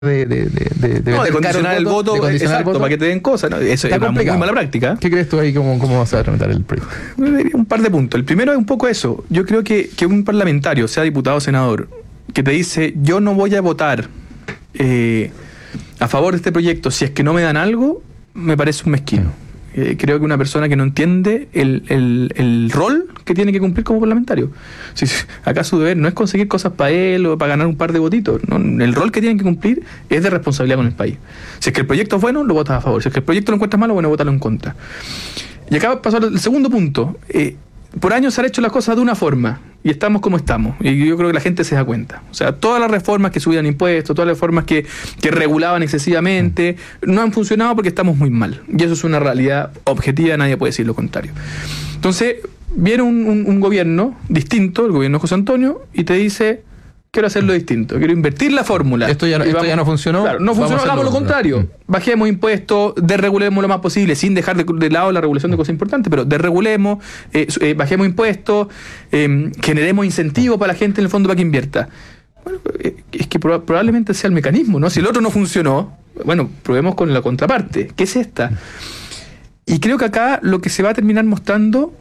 de condicionar el voto, exacto, para que te den cosas, ¿no? Eso es una muy mala práctica. ¿Qué crees tú ahí? ¿Cómo vas a tramitar el proyecto? Un par de puntos. El primero es un poco eso. Yo creo que un parlamentario, sea diputado o senador, que te dice, yo no voy a votar a favor de este proyecto si es que no me dan algo, me parece un mezquino. Creo que una persona que no entiende el rol que tiene que cumplir como parlamentario. Si acá su deber no es conseguir cosas para él o para ganar un par de votitos, ¿no? El rol que tienen que cumplir es de responsabilidad con el país. Si es que el proyecto es bueno, lo votas a favor. Si es que el proyecto lo encuentras malo, bueno, vótalo en contra. Y acá pasó el segundo punto. Por años se han hecho las cosas de una forma y estamos como estamos, y yo creo que la gente se da cuenta. O sea, todas las reformas que subían impuestos, todas las reformas que regulaban excesivamente, no han funcionado porque estamos muy mal, y eso es una realidad objetiva, nadie puede decir lo contrario. Entonces viene un gobierno distinto, el gobierno de José Antonio, y te dice, quiero hacerlo distinto, quiero invertir la fórmula. Esto ya no funcionó. Claro, no funcionó, hagamos lo contrario. Bajemos impuestos, desregulemos lo más posible, sin dejar de lado la regulación de cosas importantes, pero desregulemos, bajemos impuestos, generemos incentivos para la gente en el fondo para que invierta. Bueno, es que probablemente sea el mecanismo, ¿no? Si el otro no funcionó, bueno, probemos con la contraparte, que es esta. Y creo que acá lo que se va a terminar mostrando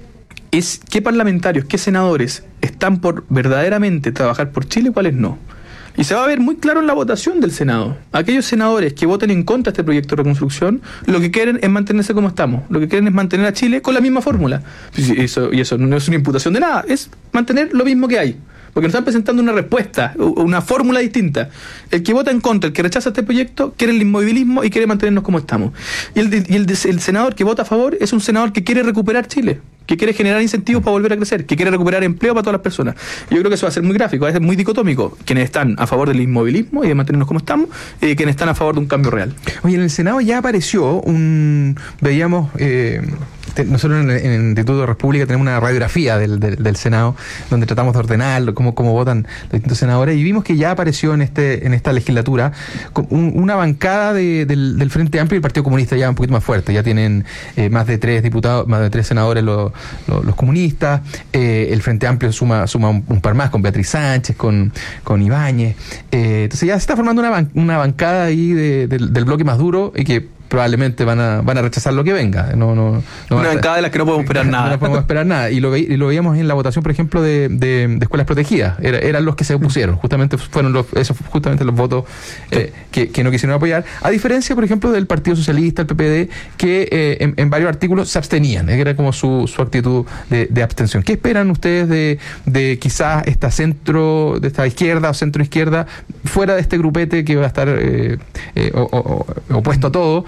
es qué parlamentarios, qué senadores están por verdaderamente trabajar por Chile y cuáles no. Y se va a ver muy claro en la votación del Senado. Aquellos senadores que voten en contra de este proyecto de reconstrucción, lo que quieren es mantenerse como estamos. Lo que quieren es mantener a Chile con la misma fórmula. Y eso no es una imputación de nada, es mantener lo mismo que hay. Porque nos están presentando una respuesta, una fórmula distinta. El que vota en contra, el que rechaza este proyecto, quiere el inmovilismo y quiere mantenernos como estamos. Y el senador que vota a favor es un senador que quiere recuperar Chile, que quiere generar incentivos para volver a crecer, que quiere recuperar empleo para todas las personas. Yo creo que eso va a ser muy gráfico, va a ser muy dicotómico. Quienes están a favor del inmovilismo y de mantenernos como estamos, quienes están a favor de un cambio real. Oye, en el Senado ya apareció veíamos... nosotros en el Instituto de República tenemos una radiografía del Senado donde tratamos de ordenar cómo votan los distintos senadores, y vimos que ya apareció en esta legislatura una bancada del Frente Amplio y el Partido Comunista ya un poquito más fuerte. Ya tienen más de 3 diputados, más de 3 senadores los comunistas. El Frente Amplio suma un par más con Beatriz Sánchez, con Ibáñez. Entonces ya se está formando una bancada ahí del bloque más duro, y que probablemente van a rechazar lo que venga. Una bancada de las que no podemos esperar nada. No podemos esperar nada. Y lo veíamos en la votación, por ejemplo, de escuelas protegidas. Eran los que se opusieron. Justamente fueron esos los votos que no quisieron apoyar. A diferencia, por ejemplo, del Partido Socialista, el PPD, que en varios artículos se abstenían. Era como su actitud de abstención. ¿Qué esperan ustedes de quizás de esta izquierda o centro izquierda, fuera de este grupete que va a estar opuesto a todo?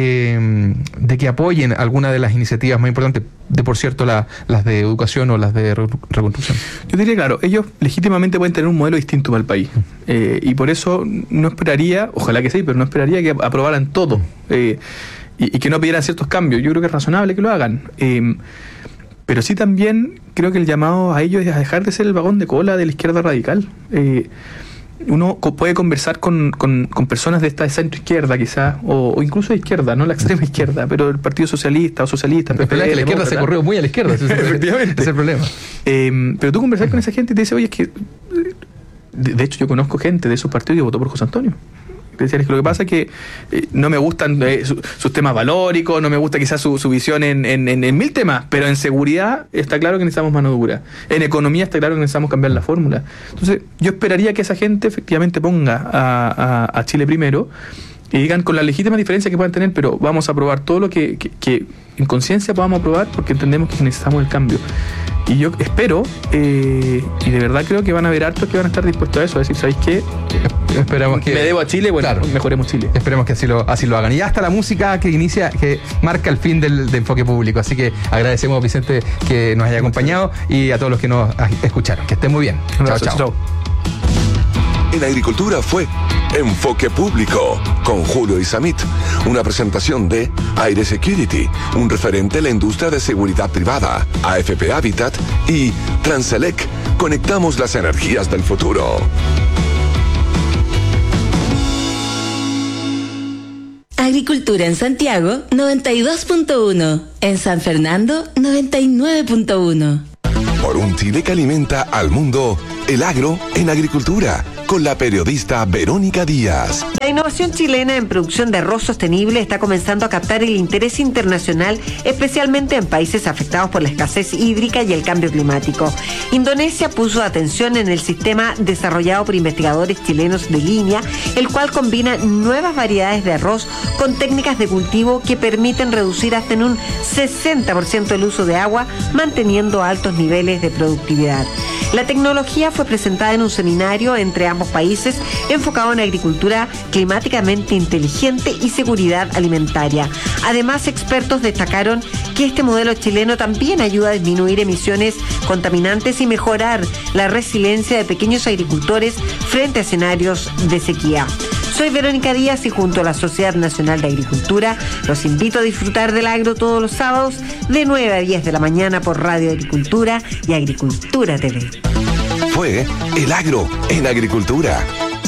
De que apoyen alguna de las iniciativas más importantes, por cierto, las de educación o las de reconstrucción? Yo diría, claro, ellos legítimamente pueden tener un modelo distinto para el país, y por eso no esperaría, ojalá que sí, pero no esperaría que aprobaran todo, y que no pidieran ciertos cambios. Yo creo que es razonable que lo hagan, pero sí también creo que el llamado a ellos es a dejar de ser el vagón de cola de la izquierda radical. Uno puede conversar con personas de esta centro izquierda quizás, o incluso de izquierda, no la extrema izquierda, pero el Partido Socialista o socialista. La izquierda se corrió muy a la izquierda. Efectivamente. Ese es el problema. Pero tú conversas con esa gente y te dice, oye, es que de hecho yo conozco gente de esos partidos y votó por José Antonio. Es que lo que pasa es que no me gustan sus temas valóricos, no me gusta quizás su visión en mil temas, pero en seguridad está claro que necesitamos mano dura. En economía está claro que necesitamos cambiar la fórmula. Entonces, yo esperaría que esa gente efectivamente ponga a Chile primero y digan con la legítima diferencia que puedan tener, pero vamos a aprobar todo lo que en conciencia podamos aprobar, porque entendemos que necesitamos el cambio. Y yo espero, y de verdad creo que van a haber hartos que van a estar dispuestos a eso, a decir, ¿sabéis qué? Esperamos que... Me debo a Chile, bueno, claro, mejoremos Chile. Esperemos que así lo hagan. Y ya está la música que marca el fin de Enfoque Público. Así que agradecemos a Vicente que nos haya acompañado y a todos los que nos escucharon. Que estén muy bien. Chao. En Agricultura fue Enfoque Público con Julio Isamit, una presentación de Aire Security, un referente en la industria de seguridad privada, AFP Habitat y Transelec. Conectamos las energías del futuro. Agricultura en Santiago, 92.1. En San Fernando, 99.1. Por un Chile que alimenta al mundo, el agro en agricultura. con la periodista Verónica Díaz. La innovación chilena en producción de arroz sostenible está comenzando a captar el interés internacional, especialmente en países afectados por la escasez hídrica y el cambio climático. Indonesia puso atención en el sistema desarrollado por investigadores chilenos de línea, el cual combina nuevas variedades de arroz con técnicas de cultivo que permiten reducir hasta en un 60% el uso de agua, manteniendo altos niveles de productividad. La tecnología fue presentada en un seminario entre ambos países enfocado en agricultura climáticamente inteligente y seguridad alimentaria. Además, expertos destacaron que este modelo chileno también ayuda a disminuir emisiones contaminantes y mejorar la resiliencia de pequeños agricultores frente a escenarios de sequía. Soy Verónica Díaz y junto a la Sociedad Nacional de Agricultura los invito a disfrutar del agro todos los sábados de 9 a 10 de la mañana por Radio Agricultura y Agricultura TV. Fue El Agro en Agricultura.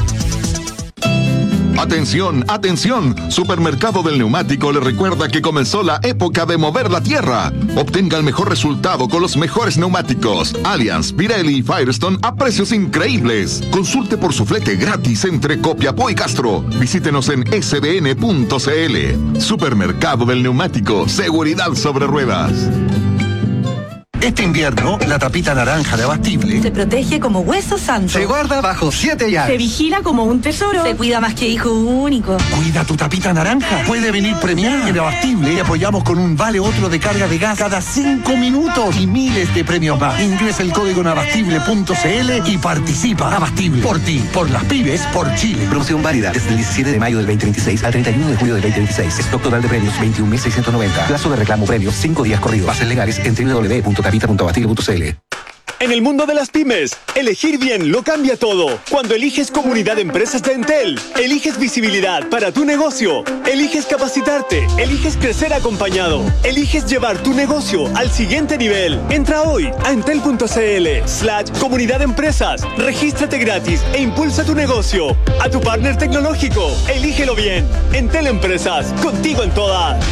Atención, atención, Supermercado del Neumático le recuerda que comenzó la época de mover la tierra. Obtenga el mejor resultado con los mejores neumáticos Allianz, Pirelli y Firestone a precios increíbles. Consulte por su flete gratis entre Copiapó y Castro. Visítenos en sbn.cl. Supermercado del Neumático, seguridad sobre ruedas. Este invierno, la tapita naranja de Abastible se protege como hueso santo. se guarda bajo 7 llaves. Se vigila como un tesoro. Se cuida más que hijo único. Cuida tu tapita naranja. Puede venir premiada. En Abastible te apoyamos con un vale otro de carga de gas cada 5 minutos y miles de premios más. Ingresa el código en abastible.cl y participa. Abastible. Por ti, por las pymes, por Chile. Promoción válida desde el 17 de mayo del 2026 al 31 de julio del 2026. Stock total de premios 21.690. Plazo de reclamo premios 5 días corridos. Bases legales en www.tapita.abastible.cl. En el mundo de las pymes, elegir bien lo cambia todo. Cuando eliges Comunidad de Empresas de Entel, eliges visibilidad para tu negocio, eliges capacitarte, eliges crecer acompañado, eliges llevar tu negocio al siguiente nivel. Entra hoy a entel.cl/comunidad de empresas, regístrate gratis e impulsa tu negocio. A tu partner tecnológico, elígelo bien. Entel Empresas, contigo en todas.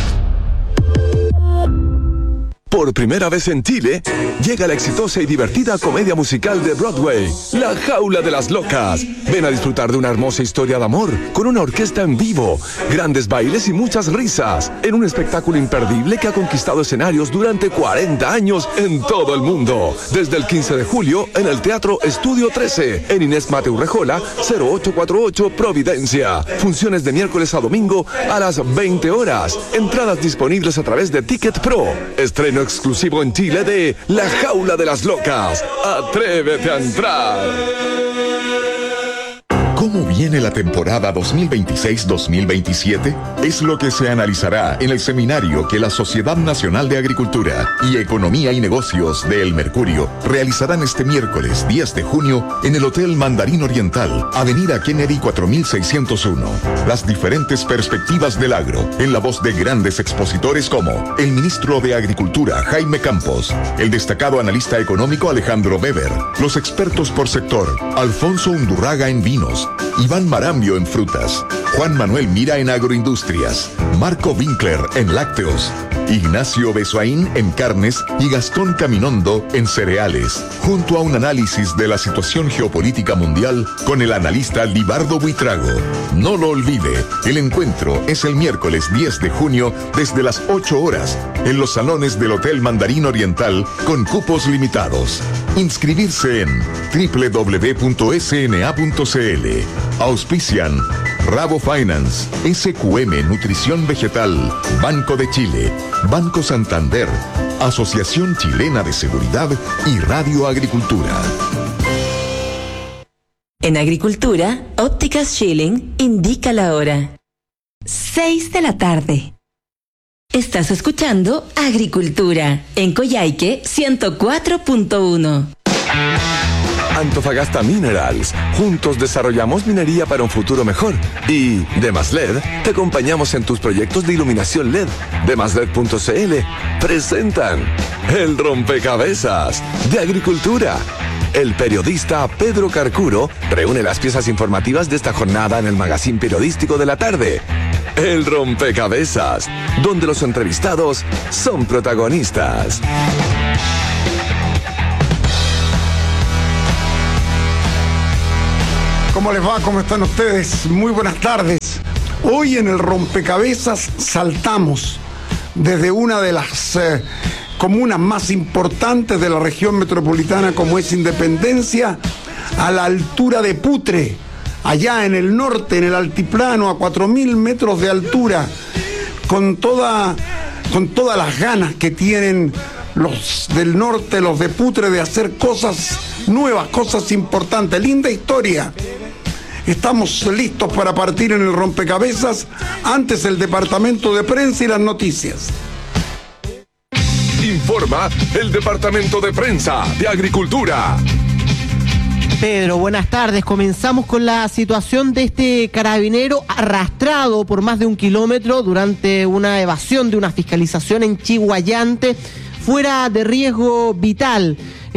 Por primera vez en Chile, llega la exitosa y divertida comedia musical de Broadway, La Jaula de las Locas. Ven a disfrutar de una hermosa historia de amor, con una orquesta en vivo, grandes bailes y muchas risas, en un espectáculo imperdible que ha conquistado escenarios durante 40 años en todo el mundo. Desde el 15 de julio, en el Teatro Estudio 13, en Inés Mateu Rejola, 0848 Providencia. Funciones de miércoles a domingo a las 20 horas. Entradas disponibles a través de Ticket Pro. Estreno exclusivo en Chile de La Jaula de las Locas. Atrévete a entrar. ¿Cómo viene la temporada 2026-2027? Es lo que se analizará en el seminario que la Sociedad Nacional de Agricultura y Economía y Negocios de El Mercurio realizarán este miércoles 10 de junio en el Hotel Mandarín Oriental, Avenida Kennedy 4601. Las diferentes perspectivas del agro, en la voz de grandes expositores como el ministro de Agricultura, Jaime Campos, el destacado analista económico Alejandro Weber, los expertos por sector, Alfonso Undurraga en vinos, Iván Marambio en frutas, Juan Manuel Mira en agroindustrias, Marco Winkler en lácteos, Ignacio Besoaín en carnes y Gastón Caminondo en cereales, junto a un análisis de la situación geopolítica mundial con el analista Libardo Buitrago. No lo olvide, el encuentro es el miércoles 10 de junio desde las 8 horas en los salones del Hotel Mandarín Oriental con cupos limitados. Inscribirse en www.sna.cl. Auspician Rabo Finance, SQM Nutrición Vegetal, Banco de Chile, Banco Santander, Asociación Chilena de Seguridad y Radio Agricultura. En Agricultura, Ópticas Schilling indica la hora. 6 de la tarde. Estás escuchando Agricultura en Coyhaique 104.1. Antofagasta Minerals. Juntos desarrollamos minería para un futuro mejor. Y Demasled, te acompañamos en tus proyectos de iluminación LED. Demasled.cl presentan El Rompecabezas de Agricultura. El periodista Pedro Carcuro reúne las piezas informativas de esta jornada en el magazín periodístico de la tarde. El Rompecabezas, donde los entrevistados son protagonistas. ¿Cómo les va? ¿Cómo están ustedes? Muy buenas tardes. Hoy en el rompecabezas saltamos desde una de las comunas más importantes de la región metropolitana, como es Independencia, a la altura de Putre, allá en el norte, en el altiplano, a 4.000 metros de altura, con todas las ganas que tienen los del norte, los de Putre, de hacer cosas nuevas, cosas importantes. Linda historia. Estamos listos para partir en el rompecabezas. Antes el departamento de prensa y las noticias. Informa el departamento de prensa de Agricultura. Pedro, buenas tardes. Comenzamos con la situación de este carabinero arrastrado por más de 1 kilómetro durante una evasión de una fiscalización en Chiguayante, fuera de riesgo vital.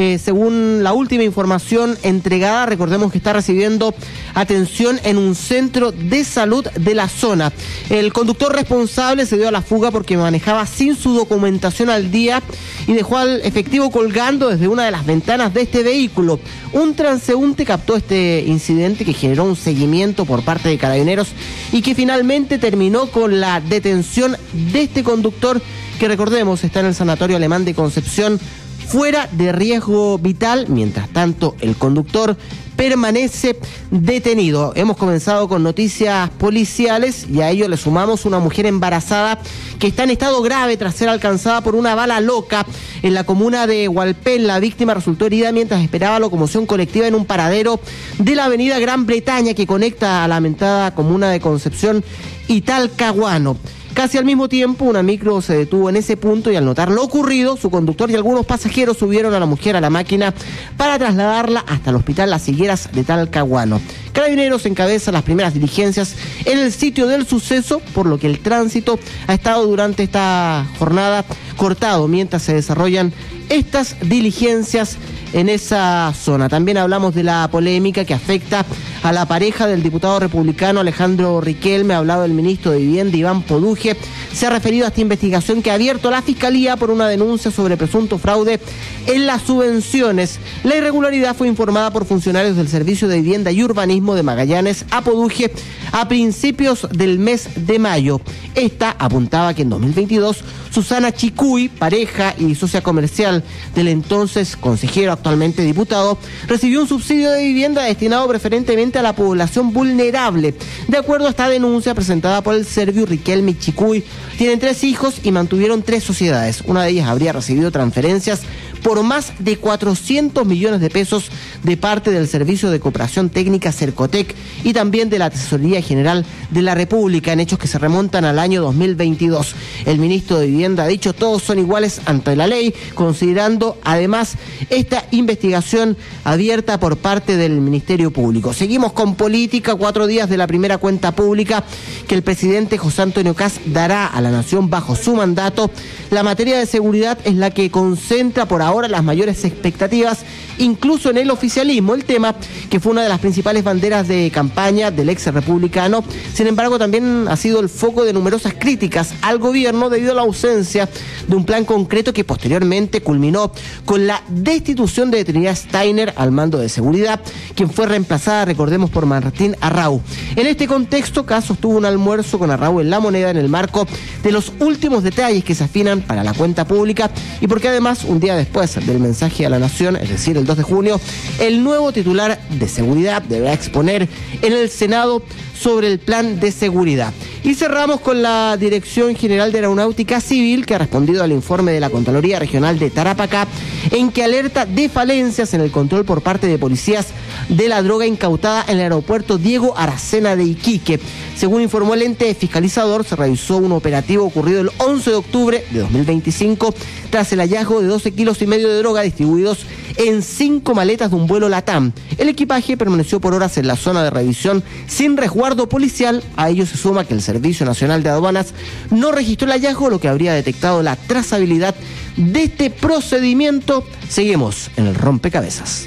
Según la última información entregada, recordemos que está recibiendo atención en un centro de salud de la zona. El conductor responsable se dio a la fuga porque manejaba sin su documentación al día y dejó al efectivo colgando desde una de las ventanas de este vehículo. Un transeúnte captó este incidente que generó un seguimiento por parte de carabineros y que finalmente terminó con la detención de este conductor, que recordemos está en el Sanatorio Alemán de Concepción, fuera de riesgo vital. Mientras tanto, el conductor permanece detenido. Hemos comenzado con noticias policiales y a ello le sumamos una mujer embarazada que está en estado grave tras ser alcanzada por una bala loca en la comuna de Hualpén. La víctima resultó herida mientras esperaba locomoción colectiva en un paradero de la avenida Gran Bretaña que conecta a la lamentada comuna de Concepción y Talcahuano. Casi al mismo tiempo, una micro se detuvo en ese punto y al notar lo ocurrido, su conductor y algunos pasajeros subieron a la mujer a la máquina para trasladarla hasta el hospital Las Higueras de Talcahuano. Carabineros encabeza las primeras diligencias en el sitio del suceso, por lo que el tránsito ha estado durante esta jornada cortado mientras se desarrollan estas diligencias en esa zona. También hablamos de la polémica que afecta a la pareja del diputado republicano Alejandro Riquelme. Ha hablado el ministro de Vivienda, Iván Poduje. Se ha referido a esta investigación que ha abierto la Fiscalía por una denuncia sobre presunto fraude en las subvenciones. La irregularidad fue informada por funcionarios del Servicio de Vivienda y Urbanismo de Magallanes a Poduje a principios del mes de mayo. Esta apuntaba que en 2022 Susana Chicuy, pareja y socia comercial del entonces consejero, actualmente diputado, recibió un subsidio de vivienda destinado preferentemente a la población vulnerable. De acuerdo a esta denuncia presentada por el serbio, Riquelme y Chicuy tienen 3 hijos y mantuvieron 3 sociedades. Una de ellas habría recibido transferencias por más de 400 millones de pesos de parte del Servicio de Cooperación Técnica Cercotec y también de la Tesorería General de la República, en hechos que se remontan al año 2022. El ministro de Vivienda ha dicho todos son iguales ante la ley, considerando además esta investigación abierta por parte del Ministerio Público. Seguimos con política. 4 días de la primera cuenta pública que el presidente José Antonio Kast dará a la nación bajo su mandato. La materia de seguridad es la que concentra por ahora las mayores expectativas, incluso en el oficialismo, el tema que fue una de las principales banderas de campaña del ex republicano. Sin embargo, también ha sido el foco de numerosas críticas al gobierno debido a la ausencia de un plan concreto que posteriormente culminó con la destitución de Trinidad Steiner al mando de seguridad, quien fue reemplazada, recordemos, por Martín Arrau. En este contexto, Kast sostuvo un almuerzo con Arrau en La Moneda en el marco de los últimos detalles que se afinan para la cuenta pública y porque además, un día después del mensaje a la nación, es decir, el 2 de junio, el nuevo titular de seguridad deberá exponer en el Senado sobre el plan de seguridad. Y cerramos con la Dirección General de Aeronáutica Civil, que ha respondido al informe de la Contraloría Regional de Tarapacá, en que alerta de falencias en el control por parte de policías de la droga incautada en el aeropuerto Diego Aracena de Iquique. Según informó el ente fiscalizador, se realizó un operativo ocurrido el 11 de octubre de 2025 tras el hallazgo de 12,5 kilos de droga distribuidos en 5 maletas de un vuelo LATAM. El equipaje permaneció por horas en la zona de revisión sin resguardo policial. A ello se suma que el Servicio Nacional de Aduanas no registró el hallazgo, lo que habría detectado la trazabilidad de este procedimiento. Seguimos en el rompecabezas.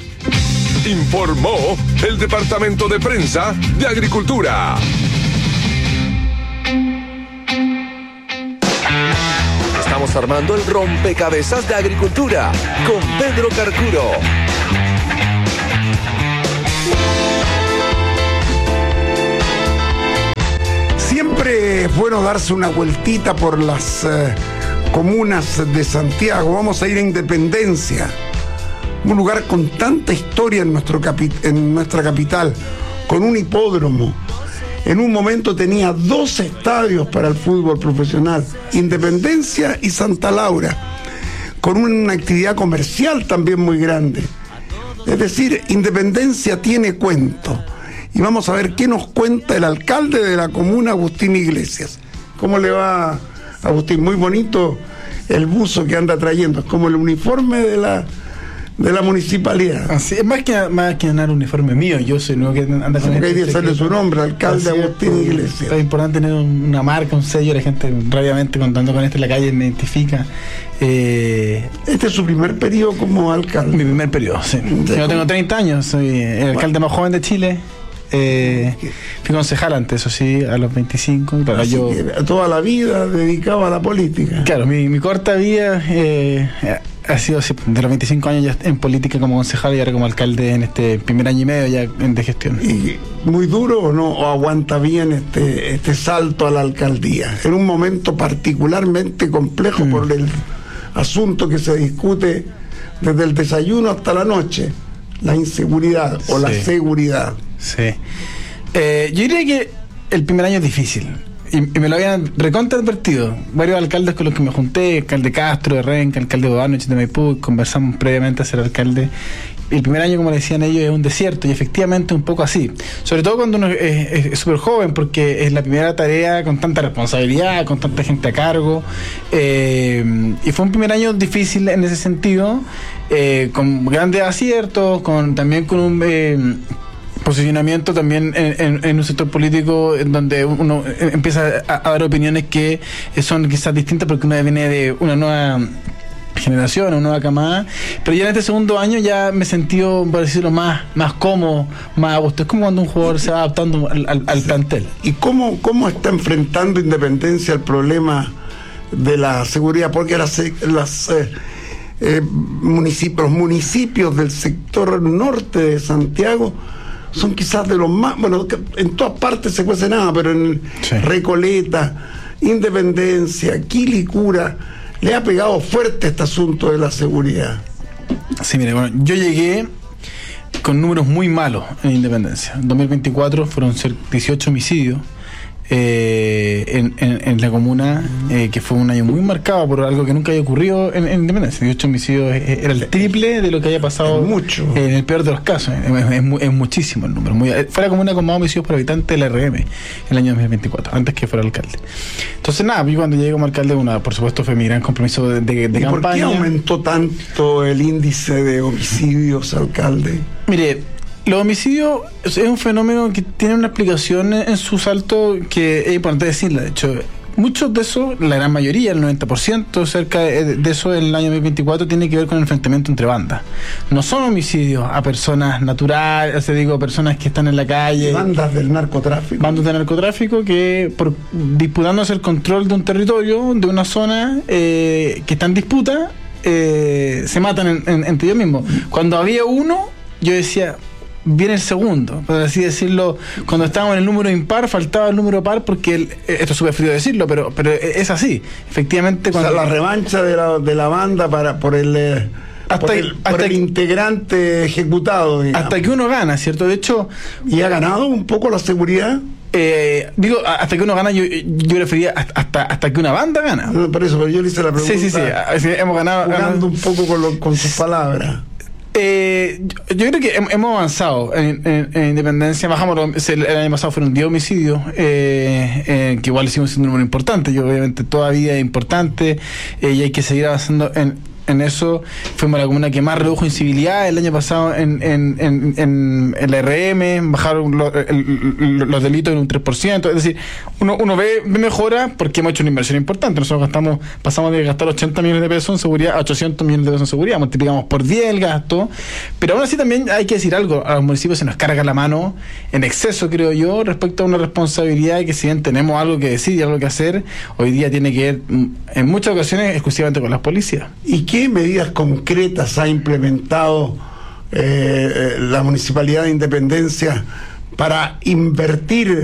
Informó el Departamento de Prensa de Agricultura. Estamos armando el rompecabezas de Agricultura con Pedro Carcuro. Siempre es bueno darse una vueltita por las comunas de Santiago. Vamos a ir a Independencia, un lugar con tanta historia en nuestra capital, con un hipódromo. En un momento tenía 2 estadios para el fútbol profesional, Independencia y Santa Laura, con una actividad comercial también muy grande. Es decir, Independencia tiene cuento. Y vamos a ver qué nos cuenta el alcalde de la comuna, Agustín Iglesias. ¿Cómo le va, Agustín? Muy bonito el buzo que anda trayendo, es como el uniforme de la municipalidad. Así es, más que ganar un uniforme mío, yo soy nuevo que anda con hay que hacerle su nombre, alcalde Agustín Iglesias. Es importante tener una marca, un sello, la gente rápidamente contando con esto en la calle me identifica. Este es su primer periodo como alcalde. Mi primer periodo, sí. Yo tengo 30 años, soy el alcalde más joven de Chile. Fui concejal antes, eso sí, a los 25. Pero yo toda la vida dedicado a la política. Claro, mi corta vida ha sido de los 25 años ya en política como concejal y ahora como alcalde en este primer año y medio ya de gestión. ¿Y muy duro o no? ¿O aguanta bien este salto a la alcaldía? En un momento particularmente complejo por el asunto que se discute desde el desayuno hasta la noche, la inseguridad o la seguridad. Sí. Yo diría que el primer año es difícil. Y me lo habían recontra advertido. Varios alcaldes con los que me junté, alcalde Castro de Renca, alcalde Boano de Maipú, conversamos previamente a ser alcalde. Y el primer año, como le decían ellos, es un desierto, y efectivamente un poco así. Sobre todo cuando uno es súper joven, porque es la primera tarea con tanta responsabilidad, con tanta gente a cargo. Y fue un primer año difícil en ese sentido, con grandes aciertos, también con un posicionamiento también en un sector político en donde uno empieza a dar opiniones que son quizás distintas porque uno viene de una nueva generación, una nueva camada, pero ya en este segundo año ya me he sentido, por decirlo, más cómodo, más a gusto. Es como cuando un jugador se va adaptando al plantel. ¿Y cómo está enfrentando Independencia el problema de la seguridad? Porque los municipios del sector norte de Santiago son quizás de los más, bueno, en todas partes se cuece nada, pero en Recoleta, Independencia, Quilicura, le ha pegado fuerte este asunto de la seguridad. Sí, mire, bueno, yo llegué con números muy malos en Independencia. En 2024 fueron 18 homicidios en la comuna, que fue un año muy marcado por algo que nunca había ocurrido en Independencia. 18 homicidios era el triple de lo que haya pasado mucho. En el peor de los casos. Es muchísimo el número. Fue la comuna con más homicidios por habitante de la RM en el año 2024, antes que fuera alcalde. Entonces nada, yo cuando llegué como alcalde, por supuesto fue mi gran compromiso de campaña. ¿Por qué aumentó tanto el índice de homicidios, alcalde? Mire, los homicidios es un fenómeno que tiene una explicación en su salto que es importante decirla. De hecho, muchos de esos, la gran mayoría, el 90%, cerca de eso en el año 2024, tiene que ver con el enfrentamiento entre bandas. No son homicidios a personas naturales, personas que están en la calle. Bandas del narcotráfico. Bandas del narcotráfico que, disputándose el control de un territorio, de una zona que está en disputa, se matan entre ellos mismos. Cuando había uno, yo decía, viene el segundo, por así decirlo. Cuando estábamos en el número impar, faltaba el número par, porque esto es súper frío decirlo, pero es así. Efectivamente, cuando la revancha de la banda por el integrante ejecutado, digamos. Hasta que uno gana, ¿cierto? De hecho, ¿y ha ganado un poco la seguridad? Hasta que uno gana, yo refería hasta que una banda gana. No, por eso, pero yo le hice la pregunta. Sí, hemos ganado. Jugando un poco con sus palabras. Yo creo que hemos avanzado en Independencia. Bajamos el año pasado fueron 10 homicidios, que igual hicimos un número importante. Yo obviamente todavía es importante, y hay que seguir avanzando en eso. Fuimos la comuna que más redujo incivilidad el año pasado en la RM. Bajaron los delitos en un 3%. Es decir, uno ve mejora porque hemos hecho una inversión importante. Nosotros pasamos de gastar 80 millones de pesos en seguridad a 800 millones de pesos en seguridad. Multiplicamos por 10 el gasto. Pero aún así también hay que decir algo. A los municipios se nos carga la mano en exceso, creo yo, respecto a una responsabilidad que, si bien tenemos algo que decir y algo que hacer, hoy día tiene que ver en muchas ocasiones exclusivamente con las policías. ¿Y qué medidas concretas ha implementado la Municipalidad de Independencia para invertir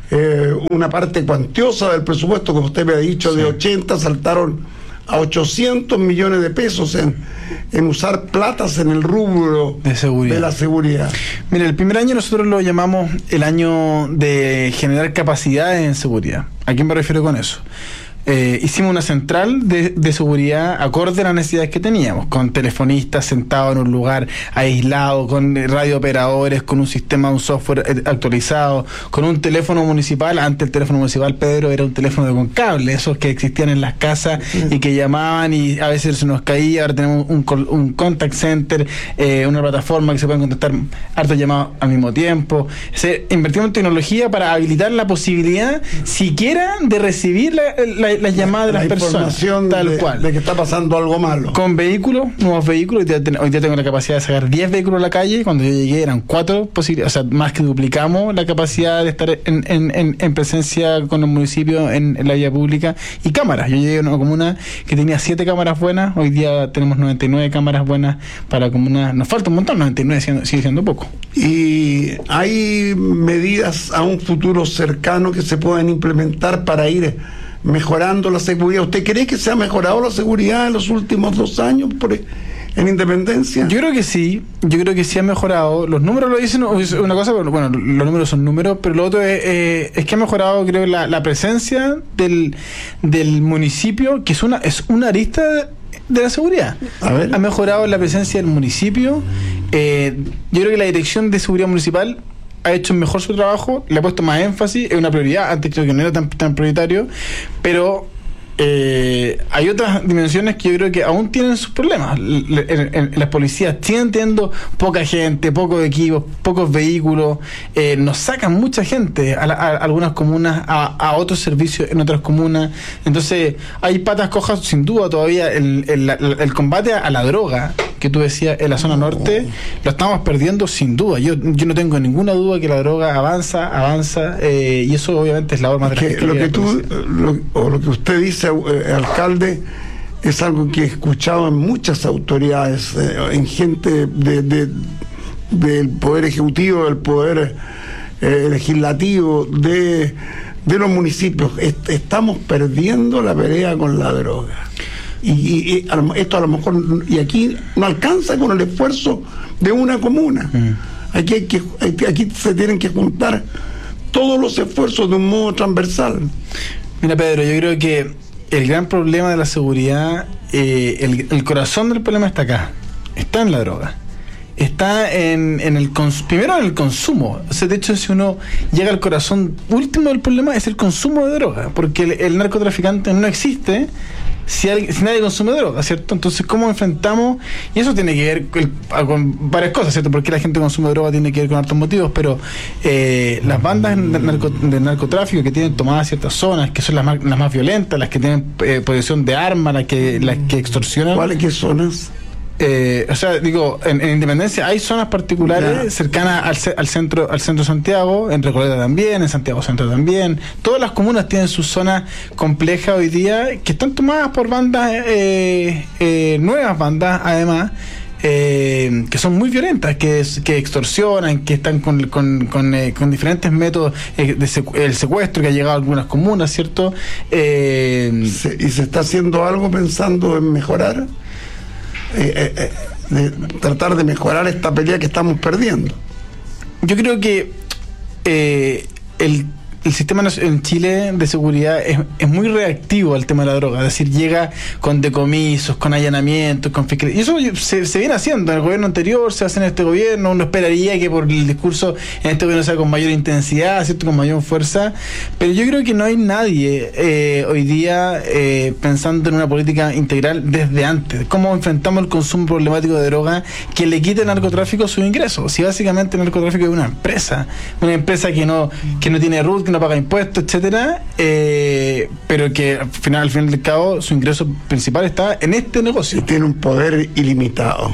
una parte cuantiosa del presupuesto, como usted me ha dicho, de 80 saltaron a 800 millones de pesos en usar platas en el rubro de la seguridad. Mira, el primer año nosotros lo llamamos el año de generar capacidades en seguridad. ¿A qué me refiero con eso? Hicimos una central de seguridad acorde a las necesidades que teníamos, con telefonistas sentados en un lugar aislado, con radiooperadores, con un sistema, un software actualizado, con un teléfono municipal. Antes el teléfono municipal, Pedro, era un teléfono con cable, esos que existían en las casas y que llamaban y a veces se nos caía. Ahora tenemos un contact center, una plataforma que se pueden contestar hartos llamados al mismo tiempo. Invertimos en tecnología para habilitar la posibilidad siquiera de recibir las llamadas de las personas, tal cual, de que está pasando algo malo. Con vehículos, nuevos vehículos. Hoy día tengo la capacidad de sacar 10 vehículos a la calle. Cuando yo llegué eran 4 posibilidades, o sea, más que duplicamos la capacidad de estar en presencia con los municipios en la vía pública. Y cámaras, yo llegué a una comuna que tenía 7 cámaras buenas. Hoy día tenemos 99 cámaras buenas para comunas. Nos falta un montón, 99 sigue siendo poco. Y hay medidas a un futuro cercano que se pueden implementar para ir mejorando la seguridad. ¿Usted cree que se ha mejorado la seguridad en los últimos 2 años en Independencia? Yo creo que sí ha mejorado. Los números lo dicen, una cosa, bueno, los números son números, pero lo otro es que ha mejorado, creo, la presencia del municipio, que es una arista de la seguridad. Ha mejorado la presencia del municipio. Yo creo que la Dirección de Seguridad Municipal ha hecho mejor su trabajo, le ha puesto más énfasis, es una prioridad. Antes creo que no era tan prioritario, pero hay otras dimensiones que yo creo que aún tienen sus problemas. Las policías siguen teniendo poca gente, pocos equipos, pocos vehículos, nos sacan mucha gente a algunas comunas, a otros servicios en otras comunas. Entonces hay patas cojas sin duda todavía. El combate a la droga que tú decías en la zona norte lo estamos perdiendo sin duda. Yo no tengo ninguna duda que la droga avanza, y eso obviamente es la labor más drástica. Lo que usted dice, alcalde, es algo que he escuchado en muchas autoridades, en gente del Poder Ejecutivo, del Poder Legislativo, de los municipios. Estamos perdiendo la pelea con la droga. Y esto a lo mejor, y aquí no alcanza con el esfuerzo de una comuna. Aquí se tienen que juntar todos los esfuerzos de un modo transversal. Mira, Pedro, yo creo que el gran problema de la seguridad, el corazón del problema está acá, está en la droga. Está primero en el consumo. O sea, de hecho, si uno llega al corazón último del problema, es el consumo de droga, porque el narcotraficante no existe si nadie consume droga, ¿cierto? Entonces, ¿cómo enfrentamos? Y eso tiene que ver con varias cosas, ¿cierto? Porque la gente consume droga tiene que ver con hartos motivos, pero las bandas de narcotráfico que tienen tomadas ciertas zonas, que son las más violentas, las que tienen posesión de armas, las que extorsionan. ¿Cuáles zonas? O sea, digo, en Independencia hay zonas particulares cercanas al centro de Santiago, en Recoleta también, en Santiago Centro también. Todas las comunas tienen sus zonas complejas hoy día, que están tomadas por bandas, nuevas bandas además, que son muy violentas, que extorsionan, que están con diferentes métodos, el secuestro que ha llegado a algunas comunas, ¿cierto? ¿Y se está haciendo algo pensando en mejorar? De tratar de mejorar esta pelea que estamos perdiendo. Yo creo que el sistema en Chile de seguridad es muy reactivo al tema de la droga, es decir, llega con decomisos, con allanamientos, con fiscalización. Y eso se viene haciendo en el gobierno anterior, se hace en este gobierno. Uno esperaría que por el discurso en este gobierno sea con mayor intensidad, ¿cierto?, con mayor fuerza, pero yo creo que no hay nadie hoy día pensando en una política integral desde antes. ¿Cómo enfrentamos el consumo problemático de droga que le quite al narcotráfico sus ingresos? Si básicamente el narcotráfico es una empresa que no tiene RUT, que no paga impuestos, etcétera, pero que al final del cabo su ingreso principal está en este negocio. Y tiene un poder ilimitado,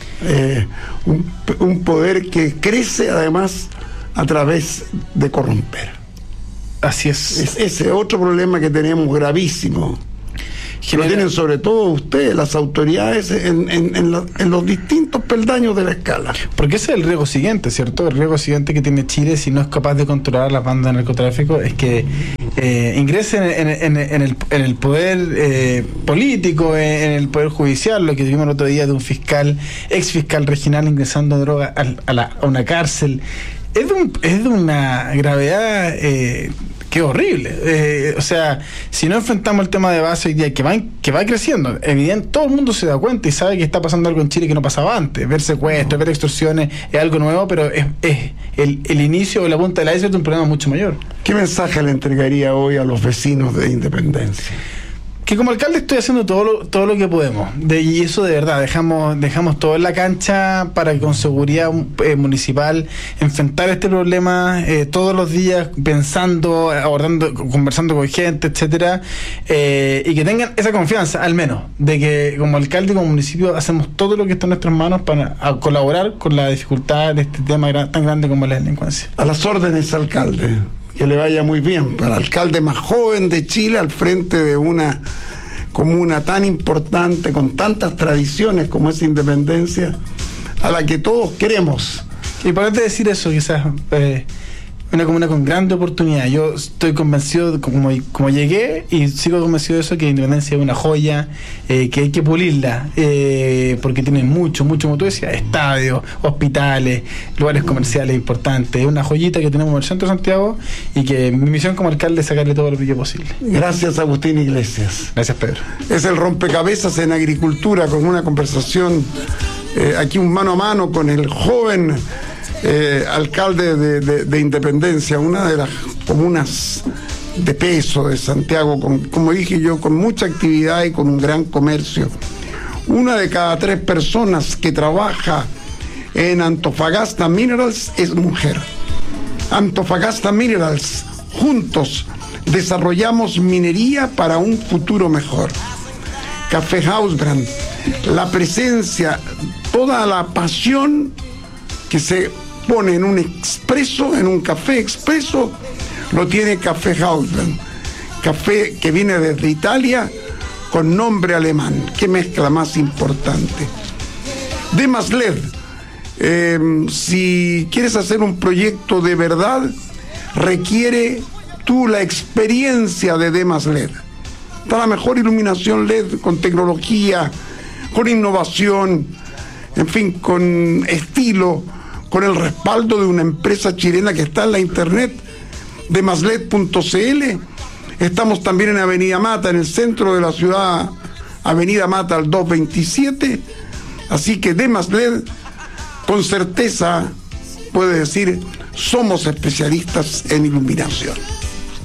un poder que crece además a través de corromper. Así es. Ese otro problema que tenemos gravísimo. Lo tienen sobre todo ustedes, las autoridades, en los distintos peldaños de la escala. Porque ese es el riesgo siguiente, ¿cierto? El riesgo siguiente que tiene Chile si no es capaz de controlar las bandas de narcotráfico es que ingresen en el poder político, en el poder judicial, lo que vimos el otro día de un ex fiscal regional ingresando droga a una cárcel. Es de una gravedad que horrible. O sea, si no enfrentamos el tema de base hoy día, que va creciendo, evidente, todo el mundo se da cuenta y sabe que está pasando algo en Chile que no pasaba antes. Ver secuestros, ver extorsiones es algo nuevo, pero es el inicio o la punta del iceberg de un problema mucho mayor. ¿Qué mensaje le entregaría hoy a los vecinos de Independencia? Que como alcalde estoy haciendo todo lo que podemos, y eso de verdad, dejamos todo en la cancha para que con seguridad municipal enfrentar este problema todos los días, pensando, abordando, conversando con gente, etcétera, y que tengan esa confianza, al menos, de que como alcalde y como municipio hacemos todo lo que está en nuestras manos para colaborar con la dificultad de este tema tan grande como la delincuencia. A las órdenes, alcalde. Que le vaya muy bien. Para el alcalde más joven de Chile, al frente de una comuna tan importante, con tantas tradiciones como es Independencia, a la que todos queremos. Y para decir eso, quizás una comuna con grande oportunidad. Yo estoy convencido, como llegué, y sigo convencido de eso, que Independencia es una joya, que hay que pulirla, porque tiene mucho, como tú decías, estadios, hospitales, lugares comerciales importantes. Es una joyita que tenemos en el centro de Santiago y que mi misión como alcalde es sacarle todo el brillo posible. Gracias, Agustín Iglesias. Gracias, Pedro. Es el rompecabezas en agricultura, con una conversación aquí un mano a mano con el joven alcalde de Independencia, una de las comunas de peso de Santiago, como dije yo, con mucha actividad y con un gran comercio. Una de cada 3 personas que trabaja en Antofagasta Minerals es mujer. Antofagasta Minerals, juntos desarrollamos minería para un futuro mejor. Café Hausbrand, la presencia, toda la pasión que se pone en un expreso, en un café expreso, lo tiene Café Hausbrand. Café que viene desde Italia con nombre alemán. Qué mezcla más importante. Demas LED. Si quieres hacer un proyecto de verdad, requiere tú la experiencia de Demas LED. Está la mejor iluminación LED, con tecnología, con innovación, en fin, con estilo, con el respaldo de una empresa chilena que está en la internet, demasled.cl. Estamos también en Avenida Mata, en el centro de la ciudad, Avenida Mata al 227. Así que Demasled, con certeza, puede decir, somos especialistas en iluminación.